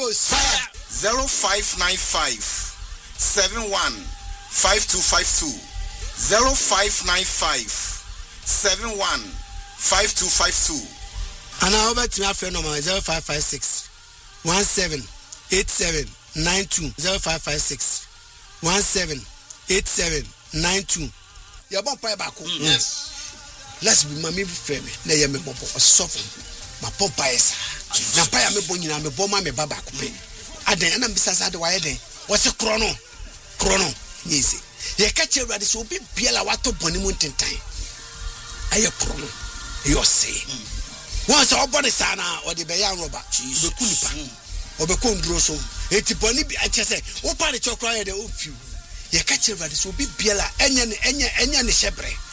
Ghost. 0595 715252 0595 715252 And I over to my friend number 0556 178792 0556 178792. You're born by back. Yes. Let's be my friend. Nay, I'm a bobo or soften. My papa is. Now, pay me boning, I'm a bomber, my baba. I didn't besides the way day. What's a chrono? Easy. You catch your radish will be Piela Wato Bonimuntin time. I a chrono. You're saying. Once our body sana or the Bayan Robert, the Kulipa or the Kondroso, it's a bonny. I just say, oh, party chocolate, the old few. You catch your radish will be Piela, Enya, Shebre.